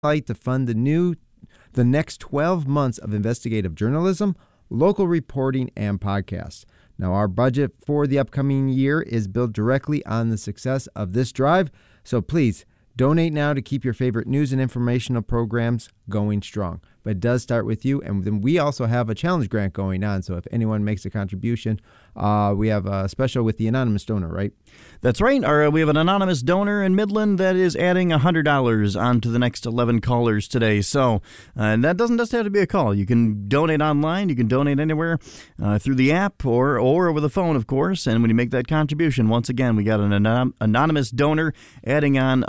to fund the next 12 months of investigative journalism, local reporting, and podcasts. Now, our budget for the upcoming year is built directly on the success of this drive, so please donate now to keep your favorite news and informational programs going strong. But it does start with you, and then we also have a challenge grant going on, so if anyone makes a contribution, we have a special with the anonymous donor, right? That's right. We have an anonymous donor in Midland that is adding $100 onto the next 11 callers today. So and that doesn't just have to be a call. You can donate online. You can donate anywhere through the app or over the phone, of course. And when you make that contribution, once again, we got an anonymous donor adding on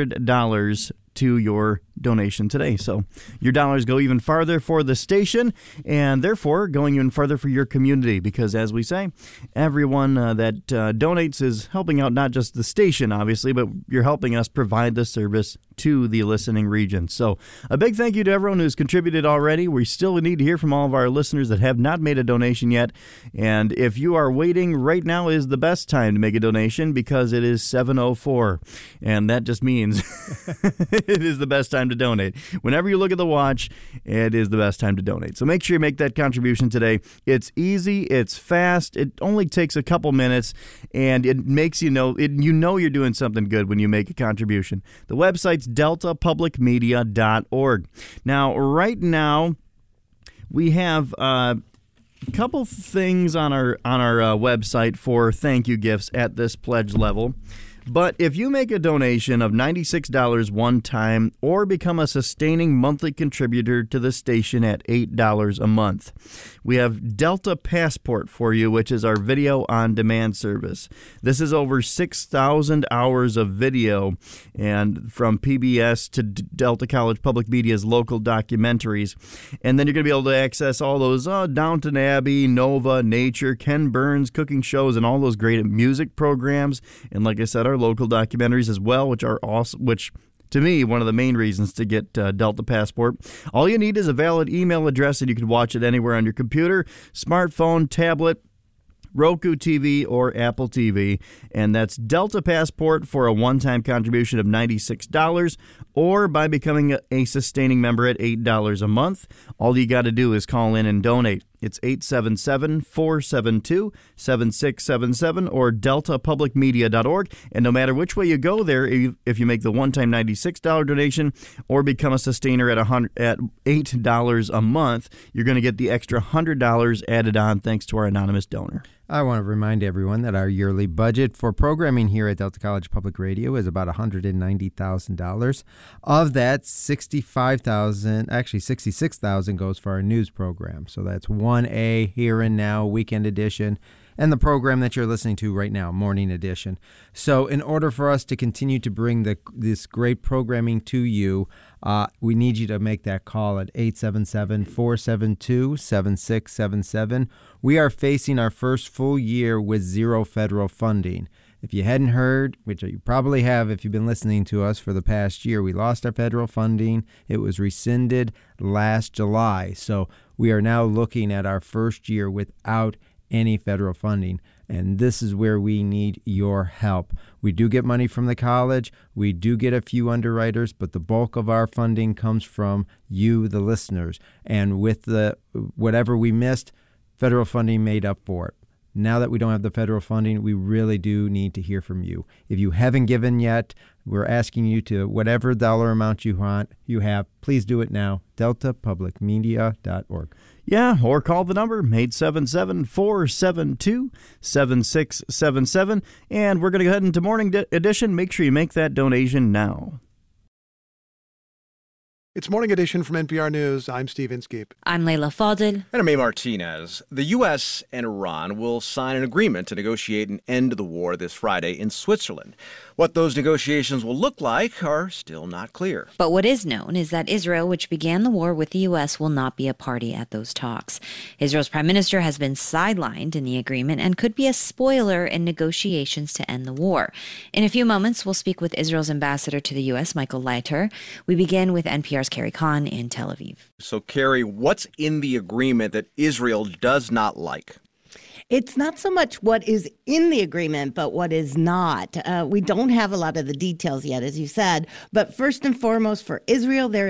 $100 to your donation today. So your dollars go even farther for the station and therefore going even farther for your community because, as we say, everyone that donates is helping out not just the station, obviously, but you're helping us provide the service to the listening region. So a big thank you to everyone who's contributed already. We still need to hear from all of our listeners that have not made a donation yet. And if you are waiting, right now is the best time to make a donation because it is 7:04. And that just means it is the best time to donate. Whenever you look at the watch, it is the best time to donate. So make sure you make that contribution today. It's easy, it's fast, it only takes a couple minutes, and it makes you know you're doing something good when you make a contribution. The website's deltapublicmedia.org. Now, right now, we have a couple things on our website for thank you gifts at this pledge level. But if you make a donation of $96 one time or become a sustaining monthly contributor to the station at $8 a month, we have Delta Passport for you, which is our video on demand service. This is over 6,000 hours of video and from PBS to Delta College Public Media's local documentaries. And then you're going to be able to access all those Downton Abbey, Nova, Nature, Ken Burns cooking shows, and all those great music programs. And like I said, our local documentaries as well, which are awesome, which to me, one of the main reasons to get Delta Passport. All you need is a valid email address, and you can watch it anywhere on your computer, smartphone, tablet, Roku TV, or Apple TV. And that's Delta Passport for a one-time contribution of $96 or by becoming a sustaining member at $8 a month. All you got to do is call in and donate. It's 877-472-7677 or deltapublicmedia.org. And no matter which way you go there, if you make the one-time $96 donation or become a sustainer at $8 a month, you're going to get the extra $100 added on thanks to our anonymous donor. I want to remind everyone that our yearly budget for programming here at Delta College Public Radio is about $190,000. Of that, $66,000 goes for our news program. So that's 1A, Here and Now, Weekend Edition, and the program that you're listening to right now, Morning Edition. So in order for us to continue to bring this great programming to you, we need you to make that call at 877-472-7677. We are facing our first full year with zero federal funding. If you hadn't heard, which you probably have if you've been listening to us for the past year, we lost our federal funding. It was rescinded last July. So we are now looking at our first year without any federal funding. And this is where we need your help. We do get money from the college. We do get a few underwriters, but the bulk of our funding comes from you, the listeners. And with whatever we missed, federal funding made up for it. Now that we don't have the federal funding, we really do need to hear from you. If you haven't given yet, we're asking you to, whatever dollar amount you have, please do it now. deltapublicmedia.org. Yeah, or call the number, 877-472-7677. And we're going to go ahead into Morning Edition. Make sure you make that donation now. It's Morning Edition from NPR News. I'm Steve Inskeep. I'm Leila Fadel. And I'm A. Martinez. The U.S. and Iran will sign an agreement to negotiate an end to the war this Friday in Switzerland. What those negotiations will look like are still not clear. But what is known is that Israel, which began the war with the U.S., will not be a party at those talks. Israel's prime minister has been sidelined in the agreement and could be a spoiler in negotiations to end the war. In a few moments, we'll speak with Israel's ambassador to the U.S., Michael Leiter. We begin with NPR's Carrie Kahn in Tel Aviv. So, Carrie, what's in the agreement that Israel does not like? It's not so much what is in the agreement, but what is not. We don't have a lot of the details yet, as you said. But first and foremost, for Israel, there